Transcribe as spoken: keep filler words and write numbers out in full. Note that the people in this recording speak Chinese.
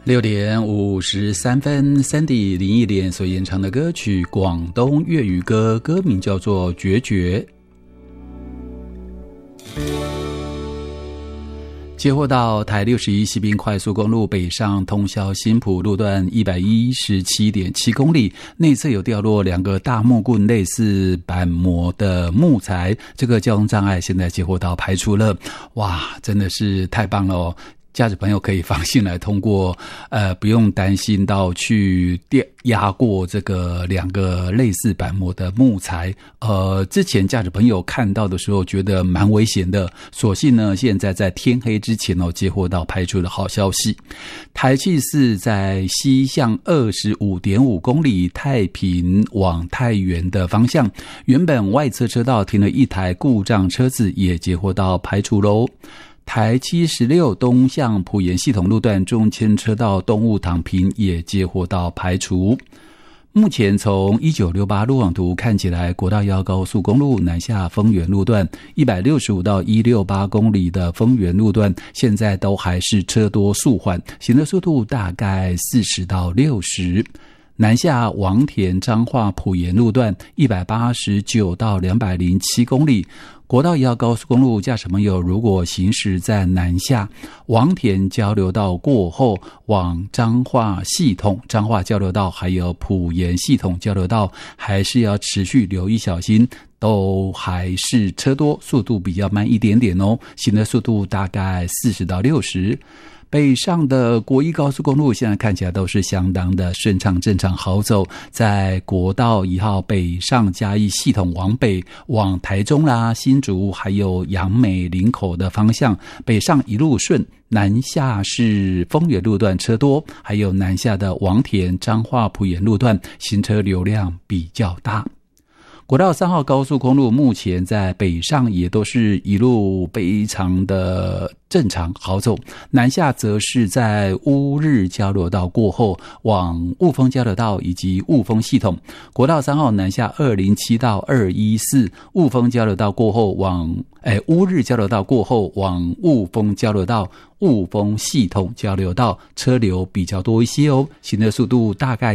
六点五十三分 Sandy 林忆莲所演唱的歌曲广东粤语歌，歌名叫做《决绝》。接获到台六十一西滨快速公路北上通霄新埔路段一百一十七点七公里，内侧有掉落两个大木棍类似板模的木材，这个交通障碍现在接获到排除了。哇，真的是太棒了哦！驾驶朋友可以放心来通过，呃，不用担心到去压过这个两个类似板模的木材。呃，之前驾驶朋友看到的时候觉得蛮危险的，所幸呢，现在在天黑之前哦，接获到排除的好消息。台七四在西向二十五点五公里太平往太原的方向，原本外侧车道停了一台故障车子，也接获到排除咯。台七十六东向埔盐系统路段中间车道动物躺平也接获到排除。目前从一九六八路网图看起来，国道一号高速公路南下丰原路段一百六十五到一百六十八公里的丰原路段，现在都还是车多速缓，行车速度大概四十到六十。南下王田彰化埔盐路段一百八十九到两百零七公里，国道一号高速公路驾驶朋友如果行驶在南下王田交流道过后，往彰化系统、彰化交流道还有埔盐系统交流道，还是要持续留意小心，都还是车多，速度比较慢一点点哦，行的速度大概四十到六十。北上的国一高速公路现在看起来都是相当的顺畅正常好走，在国道一号北上嘉义系统往北往台中啦、新竹还有杨美林口的方向，北上一路顺，南下是丰原路段车多，还有南下的王田彰化埔盐路段行车流量比较大。国道三号高速公路目前在北上也都是一路非常的正常好走，南下则是在乌日交流道过后往雾峰交流道以及雾峰系统。国道三号南下二零七到二一四，雾峰交流道过后往哎乌日交流道过后往雾峰交流道、雾峰系统交流道车流比较多一些哦，行车速度大概